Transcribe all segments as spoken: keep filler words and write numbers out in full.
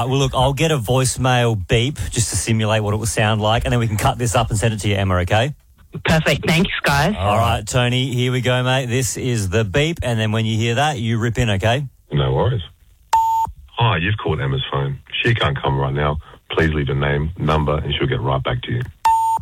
Well, look, I'll get a voicemail beep just to simulate what it will sound like, and then we can cut this up and send it to you, Emma, okay? Perfect. Thanks, guys. All right, Tony, here we go, mate. This is the beep, and then when you hear that, you rip in, okay? No worries. Hi, you've called Emma's phone. She can't come right now. Please leave a name, number, and she'll get right back to you.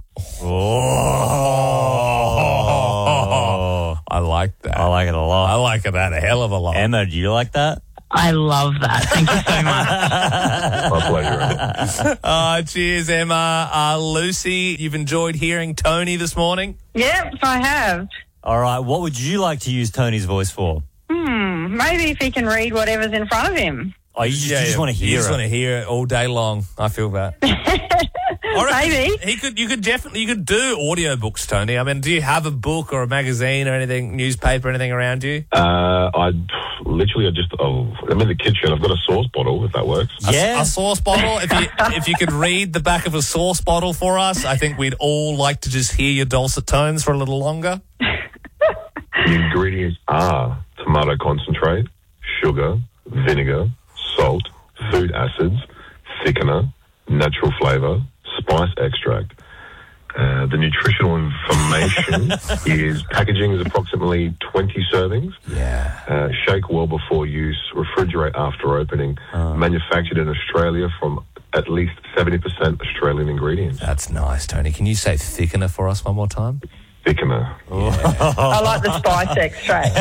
Oh, I like that. I like it a lot. I like it a hell of a lot. Emma, do you like that? I love that. Thank you so much. My pleasure, Emma. Uh, cheers, Emma. Uh, Lucy, you've enjoyed hearing Tony this morning? Yep, I have. All right, what would you like to use Tony's voice for? Hmm, maybe if he can read whatever's in front of him. Oh, you just, you just want to hear You just it. want to hear it all day long. I feel that. All right, Maybe. He could. You could definitely. You could do audiobooks, Tony. I mean, do you have a book or a magazine or anything, newspaper, anything around you? Uh, I literally, I just, oh, I'm in the kitchen. I've got a sauce bottle, if that works. Yeah. A, a sauce bottle. If you if you could read the back of a sauce bottle for us, I think we'd all like to just hear your dulcet tones for a little longer. The ingredients are tomato concentrate, sugar, vinegar, salt, food acids, thickener, natural flavour, spice extract. Uh, the nutritional information is packaging is approximately twenty servings. Yeah. Uh, shake well before use. Refrigerate after opening. Manufactured in Australia from at least seventy percent Australian ingredients. That's nice, Tony. Can you say thickener for us one more time? Thickener. I like the spice extract.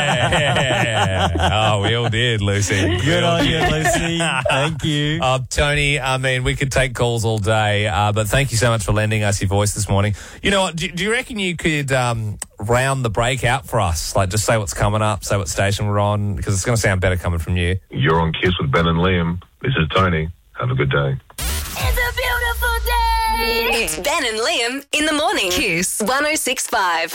Yeah. Oh, we all did, Lucy. Good on you, Lucy. Thank you. Uh, Tony, I mean, we could take calls all day, uh, but thank you so much for lending us your voice this morning. You know what, do, do you reckon you could um, round the break out for us? Like, just say what's coming up, say what station we're on, because it's going to sound better coming from you. You're on Kiss with Ben and Liam. This is Tony. Have a good day. It's a beautiful day. It's Ben and Liam in the morning. Kiss one oh six point five.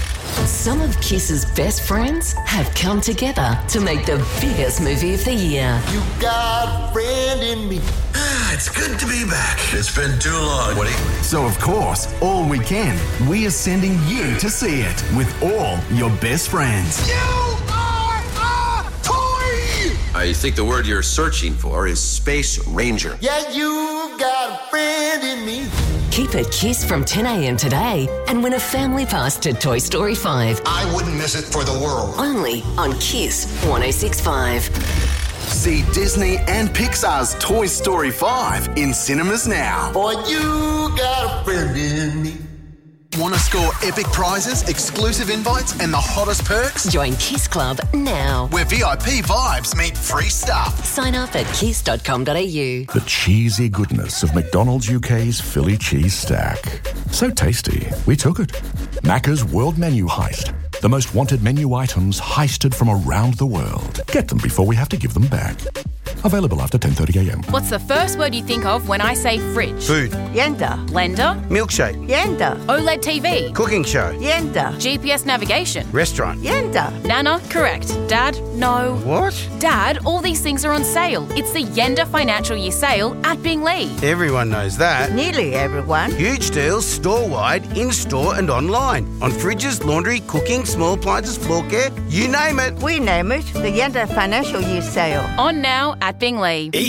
Some of Kiss's best friends have come together to make the biggest movie of the year. You got a friend in me. It's good to be back. It's been too long, Woody. So, of course, all weekend, we are sending you to see it with all your best friends. You are a toy! I think the word you're searching for is Space Ranger. Yeah, you got a friend in me. Keep it Kiss from ten a.m. today and win a family pass to Toy Story five. I wouldn't miss it for the world. Only on Kiss one oh six point five. See Disney and Pixar's Toy Story five in cinemas now. Boy, you got a friend in me. Want to score epic prizes, exclusive invites, and the hottest perks? Join Kiss Club now. Where V I P vibes meet free stuff. Sign up at kiss dot com dot a u. The cheesy goodness of McDonald's U K's Philly cheese stack. So tasty, we took it. Macca's World Menu Heist. The most wanted menu items heisted from around the world. Get them before we have to give them back. Available after ten thirty a.m. What's the first word you think of when I say fridge? Food. Yenda. Blender. Milkshake. Yenda. OLED T V. Cooking show. Yenda. G P S navigation. Restaurant. Yenda. Nana, correct. Dad, no. What? Dad, all these things are on sale. It's the Yenda Financial Year Sale at Binglee. Everyone knows that. Nearly everyone. Huge deals store-wide, in-store and online. On fridges, laundry, cooking, small appliances, floor care, you name it. We name it the Yenda Financial Year Sale. On now at Binglee.